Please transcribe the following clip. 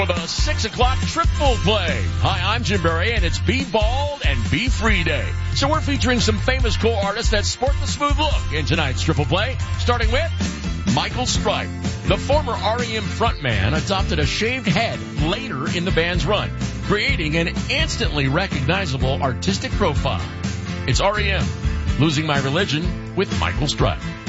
For the 6 o'clock triple play. Hi, I'm Jim Berry, and it's Be Bald and Be Free Day. So we're featuring some famous co-artists that sport the smooth look in tonight's triple play, starting with Michael Stipe. The former R.E.M. frontman adopted a shaved head later in the band's run, creating an instantly recognizable artistic profile. It's R.E.M. Losing My Religion with Michael Stipe.